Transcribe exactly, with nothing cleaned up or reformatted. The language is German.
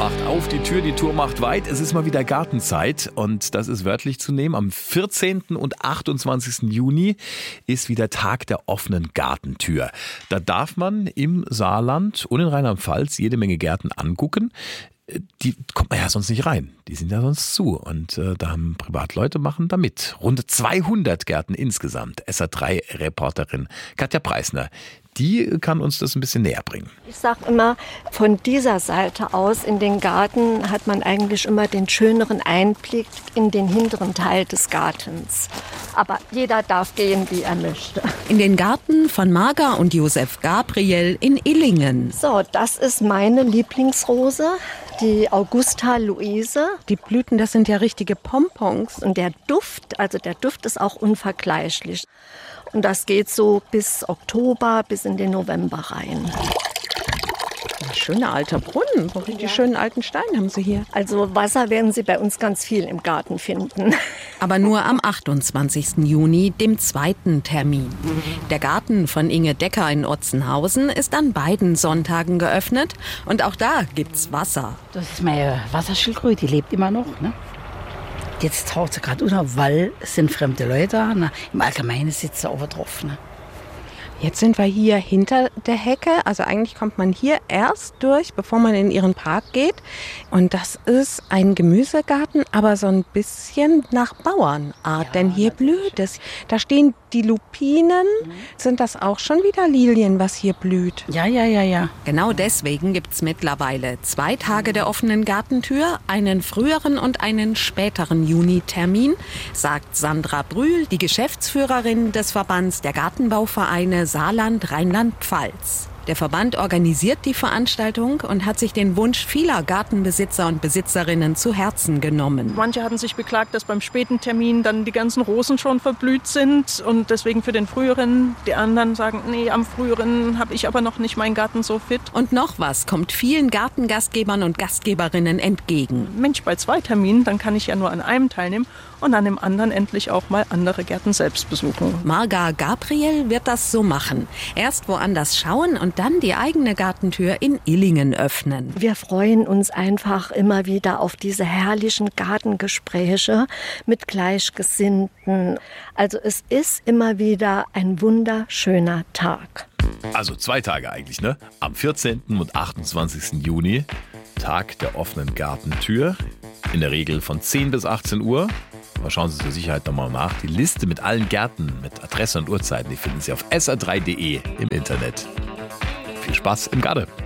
macht auf die Tür, die Tour macht weit. Es ist mal wieder Gartenzeit und das ist wörtlich zu nehmen. Am vierzehnten und achtundzwanzigsten Juni ist wieder Tag der offenen Gartentür. Da darf man im Saarland und in Rheinland-Pfalz jede Menge Gärten angucken. Die kommt man ja sonst nicht rein. Die sind ja sonst zu. Und äh, da haben Privatleute machen da mit. Rund zweihundert Gärten insgesamt. S R drei Reporterin Katja Preisner, die kann uns das ein bisschen näher bringen. Ich sage immer, von dieser Seite aus in den Garten hat man eigentlich immer den schöneren Einblick in den hinteren Teil des Gartens. Aber jeder darf gehen, wie er möchte. In den Garten von Marga und Josef Gabriel in Illingen. So, das ist meine Lieblingsrose, die Augusta Luise. Die Blüten, das sind ja richtige Pompons. Und der Duft, also der Duft ist auch unvergleichlich. Und das geht so bis Oktober, bis in den November rein. Ein schöner alter Brunnen. So richtig ja. schönen alten Stein haben Sie hier. Also Wasser werden Sie bei uns ganz viel im Garten finden. Aber nur am achtundzwanzigsten Juni, dem zweiten Termin. Der Garten von Inge Decker in Otzenhausen ist an beiden Sonntagen geöffnet. Und auch da gibt's Wasser. Das ist meine Wasserschildkröte, die lebt immer noch, ne? Jetzt taucht sie gerade unter, weil es sind fremde Leute da. Ne? Im Allgemeinen sitzt sie aber drauf. Ne? Jetzt sind wir hier hinter der Hecke. Also eigentlich kommt man hier erst durch, bevor man in ihren Park geht. Und das ist ein Gemüsegarten, aber so ein bisschen nach Bauernart. Ja, denn hier blüht es. Da stehen die Lupinen. Mhm. Sind das auch schon wieder Lilien, was hier blüht? Ja, ja, ja, ja. Genau deswegen gibt es mittlerweile zwei Tage der offenen Gartentür, einen früheren und einen späteren Juni-Termin, sagt Sandra Brühl, die Geschäftsführerin des Verbands der Gartenbauvereine Saarland, Rheinland-Pfalz. Der Verband organisiert die Veranstaltung und hat sich den Wunsch vieler Gartenbesitzer und Besitzerinnen zu Herzen genommen. Manche hatten sich beklagt, dass beim späten Termin dann die ganzen Rosen schon verblüht sind und deswegen für den früheren. Die anderen sagen, nee, am früheren habe ich aber noch nicht meinen Garten so fit. Und noch was kommt vielen Gartengastgebern und Gastgeberinnen entgegen. Mensch, bei zwei Terminen, dann kann ich ja nur an einem teilnehmen und an dem anderen endlich auch mal andere Gärten selbst besuchen. Marga Gabriel wird das so machen. Erst woanders schauen und dann die eigene Gartentür in Illingen öffnen. Wir freuen uns einfach immer wieder auf diese herrlichen Gartengespräche mit Gleichgesinnten. Also es ist immer wieder ein wunderschöner Tag. Also zwei Tage eigentlich, ne? Am vierzehnten und achtundzwanzigsten Juni, Tag der offenen Gartentür. In der Regel von zehn bis achtzehn Uhr. Aber schauen Sie zur Sicherheit nochmal nach. Die Liste mit allen Gärten, mit Adresse und Uhrzeiten, die finden Sie auf S R drei punkt de im Internet. Viel Spaß im Garten.